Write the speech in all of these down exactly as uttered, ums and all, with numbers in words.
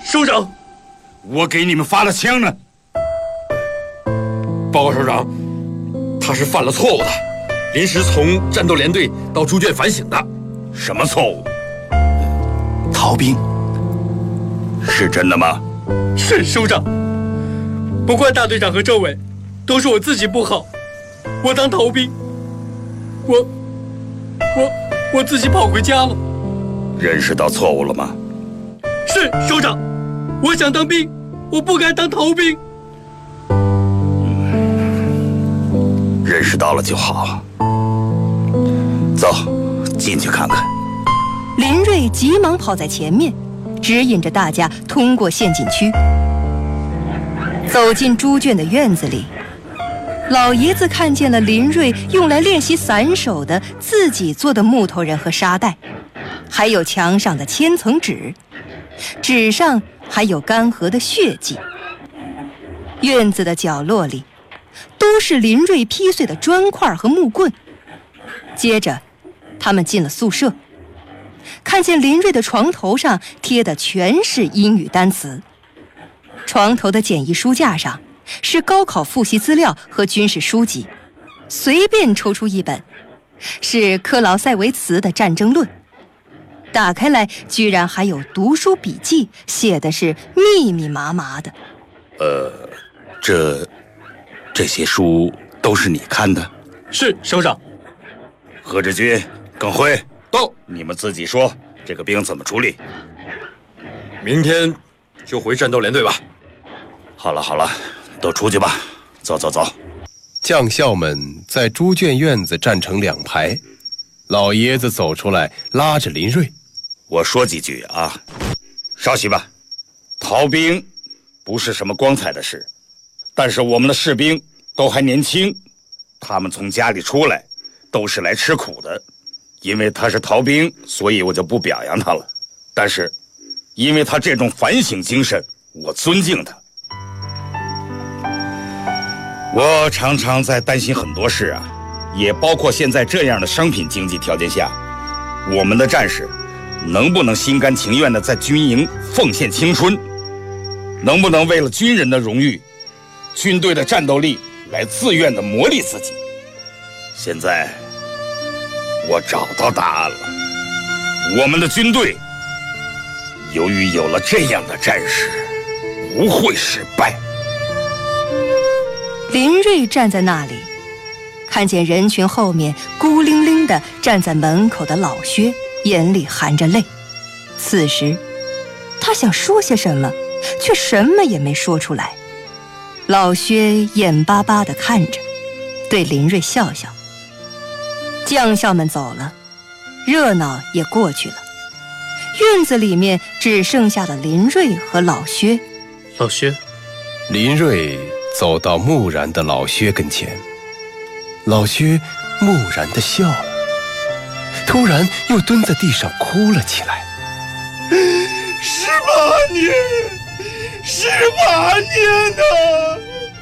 首长， 我给你们发了枪呢。 报告首长，他是犯了错误的，临时从战斗连队到猪圈反省的。 什么错误？ 逃兵。 是真的吗？ 是首长。不怪大队长和政委，都是我自己不好。我当逃兵，我我我自己跑回家了。 认识到错误了吗？ 是首长。我想当兵，我不该当逃兵。 嗯，认识到了就好。走，进去看看。 林瑞急忙跑在前面，指引着大家通过陷阱区。走进猪圈的院子里，老爷子看见了林瑞用来练习散手的自己做的木头人和沙袋，还有墙上的千层纸，纸上还有干涸的血迹。院子的角落里都是林瑞劈碎的砖块和木棍。接着他们进了宿舍，看见林瑞的床头上贴的全是英语单词，床头的简易书架上是高考复习资料和军事书籍，随便抽出一本是克劳塞维茨的《战争论》，打开来居然还有读书笔记，写的是密密麻麻的。 呃，这这些书都是你看的？ 是首长。 何志军、耿辉， 到， 你们自己说这个兵怎么处理？ 明天就回战斗连队吧。 好了好了，都出去吧，走走走。 将校们在猪圈院子站成两排，老爷子走出来拉着林瑞。 我说几句啊，稍息吧。逃兵不是什么光彩的事，但是我们的士兵都还年轻，他们从家里出来都是来吃苦的。因为他是逃兵，所以我就不表扬他了。但是因为他这种反省精神，我尊敬他。我常常在担心很多事啊，也包括现在这样的商品经济条件下，我们的战士能不能心甘情愿地在军营奉献青春，能不能为了军人的荣誉、军队的战斗力来自愿地磨砺自己。现在我找到答案了，我们的军队由于有了这样的战士，不会失败。 林瑞站在那里，看见人群后面孤零零地站在门口的老薛，眼里含着泪。此时他想说些什么，却什么也没说出来。老薛眼巴巴地看着，对林瑞笑笑。将校们走了，热闹也过去了，院子里面只剩下了林瑞和老薛。 老薛。 林瑞走到木然的老薛跟前，老薛木然地笑了，突然又蹲在地上哭了起来。 十八年，十八年呐！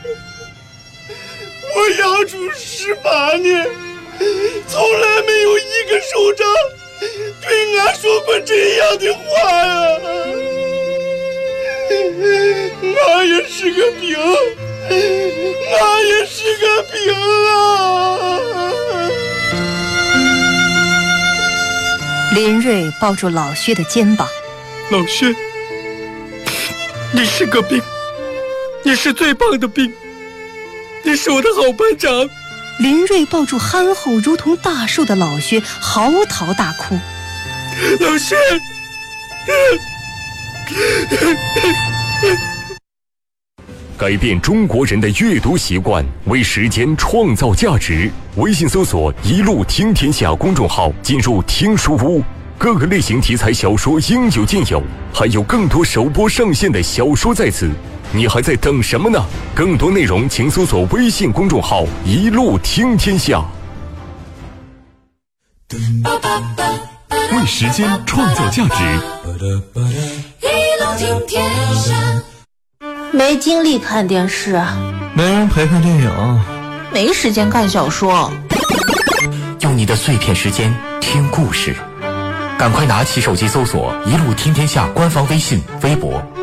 我养猪十八年，从来没有一个首长对俺说过这样的话呀！俺也是个兵，俺也是个兵啊！ 林瑞抱住老薛的肩膀。 老薛，你是个兵，你是最棒的兵，你是我的好班长。 林瑞抱住憨厚如同大树的老薛，嚎啕大哭。 老薛， 改变中国人的阅读习惯，为时间创造价值。微信搜索“一路听天下”公众号，进入听书屋，各个类型题材小说应有尽有，还有更多首播上线的小说在此。你还在等什么呢？更多内容请搜索微信公众号“一路听天下”。为时间创造价值， 一路听天下。没精力看电视， 没人陪看电影， 没时间看小说。 用你的碎片时间听故事，赶快拿起手机搜索“一路听天下”官方微信、微博。